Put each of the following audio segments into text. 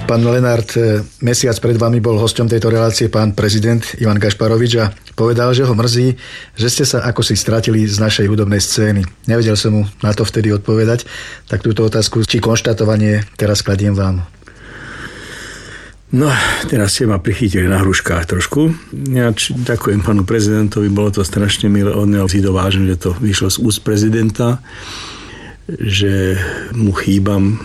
Pán Lenart, mesiac pred vami bol hosťom tejto relácie pán prezident Ivan Gašparovič a povedal, že ho mrzí, že ste sa akosi stratili z našej hudobnej scény. Nevedel som mu na to vtedy odpovedať, tak túto otázku či konštatovanie teraz kladiem vám. No, teraz ste ma prichytili na hruškách trošku. Ja ďakujem pánu prezidentovi, bolo to strašne milé od neho, si to vážim, že to vyšlo z úst prezidenta, že mu chýbam.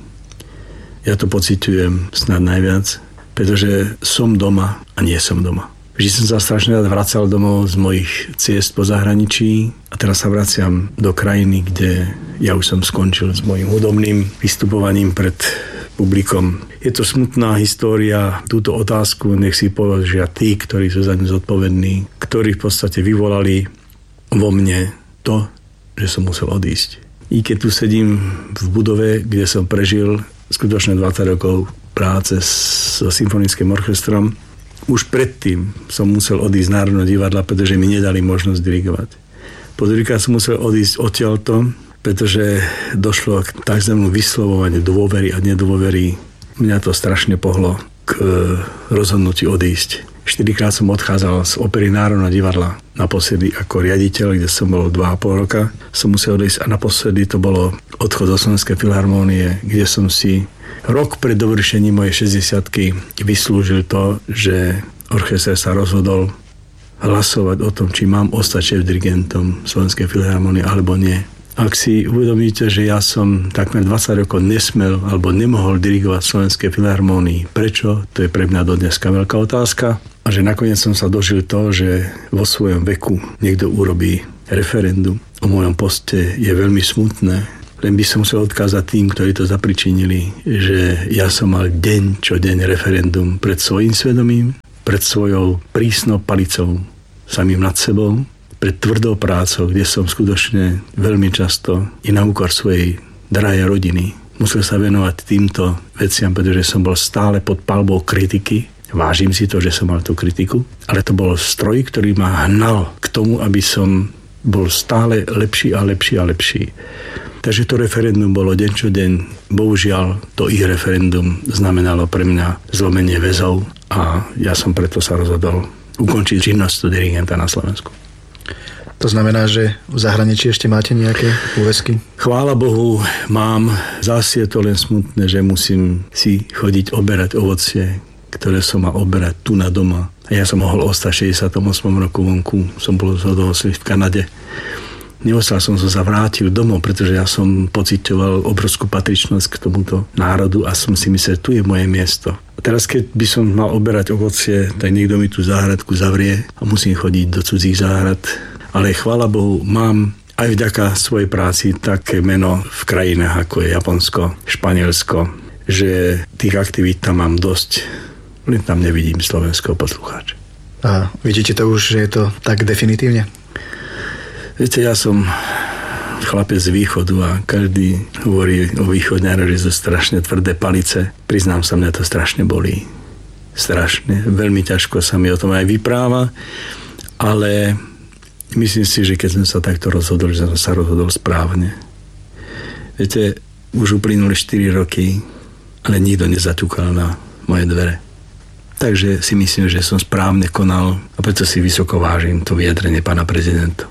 Ja to pociťujem snad najviac, pretože som doma a nie som doma. Vždy som sa strašne rád vracal domov z mojich ciest po zahraničí a teraz sa vraciam do krajiny, kde ja už som skončil s mojím hudobným vystupovaním pred publikom. Je to smutná história, túto otázku nech si položia tí, ktorí sú za ňu zodpovední, ktorí v podstate vyvolali vo mne to, že som musel odísť. I keď tu sedím v budove, kde som prežil skutočne 20 rokov práce so symfonickým orchestrom, už predtým som musel odísť z Národného divadla, pretože mi nedali možnosť dirigovať. Po druhýkrát som musel odísť odtiaľto, pretože došlo k takzvanému vyslovovaniu dôvery a nedôvery. Mňa to strašne pohlo k rozhodnutiu odísť. 4-krát som odchádzal z opery Národného divadla. Naposledy ako riaditeľ, kde som bol 2,5 roka, som musel odísť a naposledy to bolo odchod do Slovenskej filharmónie, kde som si rok pred dovršením mojej 60-ky vyslúžil to, že orchester sa rozhodol hlasovať o tom, či mám ostať šéf-dirigentom Slovenskej filharmónie alebo nie. Ak si uvedomíte, že ja som takmer 20 rokov nesmel alebo nemohol dirigovať Slovenskej filharmónii, prečo? To je pre mňa dodneska veľká otázka. A že nakoniec som sa dožil to, že vo svojom veku niekto urobí referendum o mojom poste, je veľmi smutné. Len by som chcel odkázať tým, ktorí to zapričinili, že ja som mal deň čo deň referendum pred svojím svedomím, pred svojou prísnou palicou samým nad sebou, pred tvrdou prácou, kde som skutočne veľmi často i na úkor svojej drahej rodiny musel sa venovať týmto veciam, pretože som bol stále pod palbou kritiky. Vážim si to, že som mal tú kritiku, ale to bol stroj, ktorý ma hnal k tomu, aby som bol stále lepší a lepší a lepší. Takže to referendum bolo deň čo deň. Bohužiaľ, to ich referendum znamenalo pre mňa zlomenie väzov a ja som preto sa rozhodol ukončiť činnosť dirigenta na Slovensku. To znamená, že v zahraničí ešte máte nejaké úväzky? Chvála Bohu, mám. Zase je to len smutné, že musím si chodiť oberať ovocie, ktoré som mal oberať tu na doma. A ja som mohol ostať 68. roku vonku. Som bol v Kanade. Neostal som sa vrátil domov, pretože ja som pociťoval obrovskú patričnosť k tomuto národu a som si myslel, tu je moje miesto. A teraz, keď by som mal oberať ovocie, tak niekto mi tú záhradku zavrie a musím chodiť do cudzích záhrad. Ale chvála Bohu, mám aj vďaka svojej práci také meno v krajinách ako je Japonsko, Španielsko, že tých aktivít tam mám dosť, len tam nevidím slovenského poslucháča. A vidíte to už, že je to tak definitívne? Viete, ja som chlapec z východu a každý hovorí o východňároch, že sú strašne tvrdé palice. Priznám sa, mňa to strašne bolí. Strašne. Veľmi ťažko sa mi o tom aj vypráva, ale myslím si, že keď som sa takto rozhodol, že som sa rozhodol správne. Viete, už uplynuli 4 roky, ale nikto nezaťukal na moje dvere. Takže si myslím, že som správne konal a preto si vysoko vážim to vyjadrenie pána prezidenta.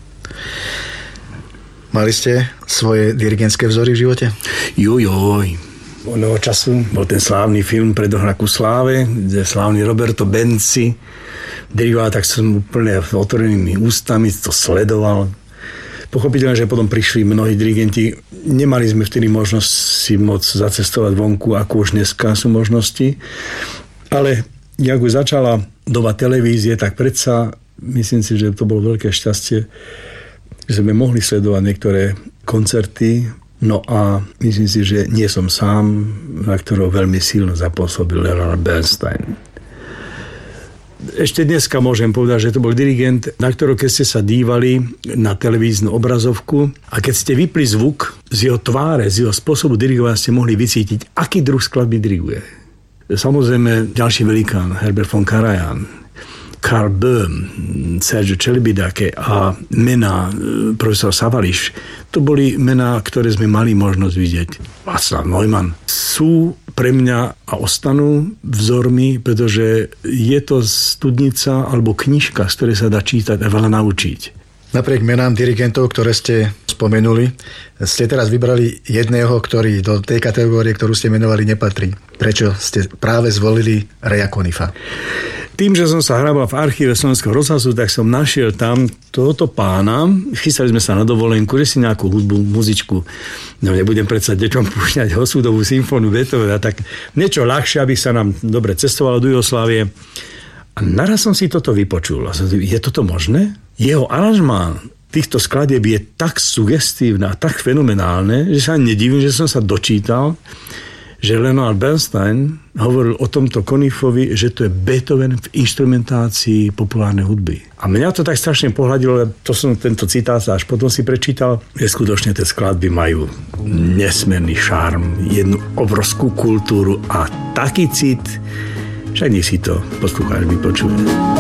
Mali ste svoje dirigentské vzory v živote? Jojoj. Oného času bol ten slávny film Predohra ku sláve, kde slávny Roberto Benci dirigoval, tak som úplne otvorenými ústami to sledoval. Pochopiteľne, že potom prišli mnohí dirigenti. Nemali sme vtedy možnosť si môcť zacestovať vonku, ako už dneska sú možnosti. Ale jak už začala doba televízie, tak predsa myslím si, že to bolo veľké šťastie, že sme mohli sledovať niektoré koncerty. No a myslím si, že nie som sám, na ktorého veľmi silno zapôsobil Leonard Bernstein. Ešte dneska môžem povedať, že to bol dirigent, na ktorého keď ste sa dívali na televíznu obrazovku a keď ste vypli zvuk z jeho tváre, z jeho spôsobu dirigovania, ste mohli vycítiť, aký druh skladby diriguje. Samozrejme ďalší velikán, Herbert von Karajan, Karl Böhm, Sergio Celibidache a mená profesor Savališ, to boli mená, ktoré sme mali možnosť vidieť. Václav Neumann. Sú pre mňa a ostanú vzormi, pretože je to studnica alebo knižka, z ktorej sa dá čítať a veľa naučiť. Napriek menám dirigentov, ktoré ste spomenuli, ste teraz vybrali jedného, ktorý do tej kategórie, ktorú ste menovali, nepatrí. Prečo ste práve zvolili Reja Konifa? Tým, že som sa hrával v archíve Slovenského rozhlasu, tak som našiel tam tohoto pána. Chystali sme sa na dovolenku, že si nejakú hudbu, muzičku. No nebudem predsa deťom púšťať Hosudovú symfóniu Beethovena, tak niečo ľahšie, aby sa nám dobre cestovalo do Jugoslávie. A naraz som si toto vypočul. Je toto možné? Jeho aranžmán týchto skladieb je tak sugestívne a tak fenomenálne, že sa nedivím, že som sa dočítal, že Leonard Bernstein hovoril o tomto Konifovi, že to je Beethoven v instrumentácii populárnej hudby. A mňa to tak strašne pohľadilo, to som tento citát až potom si prečítal, že skutočne tie skladby majú nesmierny šarm, jednu obrovskú kultúru a taký cit, však nech si to poslucháč vypočuje.